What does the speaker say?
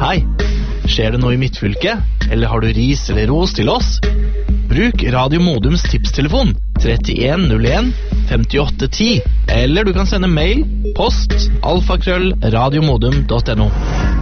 Hei, skjer det noe i mitt fylke? Eller har du ris eller ros til oss? Bruk Radio Modums tipstelefon 3101 5810, eller du kan sende mail post @radiomodum.no.